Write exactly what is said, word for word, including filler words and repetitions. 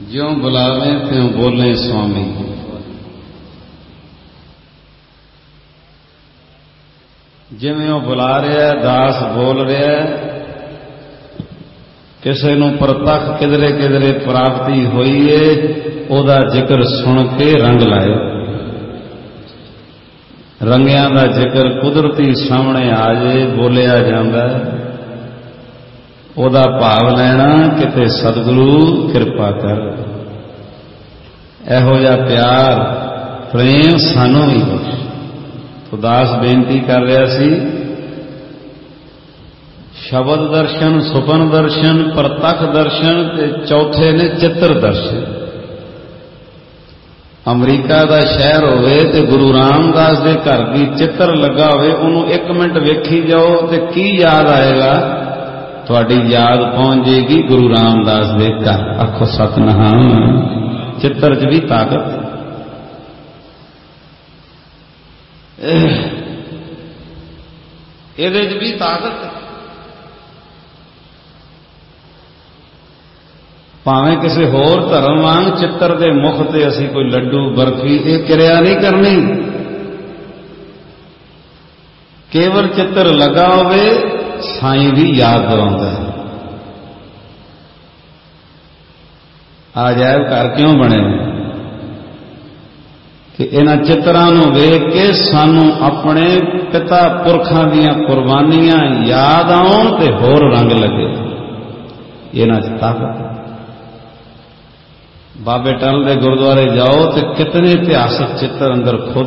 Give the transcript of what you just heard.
ज्यों बुलावे त्यों बोले स्वामी। जिवें वो बुला रहा है, दास बोल रहा है, किसी नूं प्रतख किधरे किधरे प्राप्ति हुई है, ओदा जिक्र सुन के रंग लाए। रंगियां दा जिक्र कुदरती सामने आ जाए, बोलिया जांदा है, ओदा भाव लेना किते सतगुरु किरपा कर। इहो जिहा प्यार प्रेम सानू भी बख्श। तो दास बेनती कर रहा सी, शब्द दर्शन, सुपन दर्शन, प्रतख दर्शन ते चौथे ने चित्र दर्शन। अमरीका का शहर होवे ते गुरु रामदास के घर की चित्र लगा होवे, उन्होंने एक मिनट वेखी जाओ तो की याद आएगा? थोड़ी याद पहुंच जाएगी गुरु रामदास के घर। आखो सतनाम। चित्र च भी ताकत, ਇਹਦੇ ਚ भी ताकत। भावें किसी होर धर्म वांग चित्र के मुख ते असी कोई लड्डू बर्फी ये क्रिया नहीं करनी, केवल चित्र लगा होवे साईं भी याद दिलाउंदा है। अजायब घर क्यों बने कि इन्हां चित्रां नूं वेख के सानू अपने पिता पुरखां दीयां कुर्बानियां याद आउण ते होर रंग लगे। इन्हां च ताकत। बाबे टल दे गुरुद्वारे जाओ तो कितने इतिहासक चित्र अंदर खुद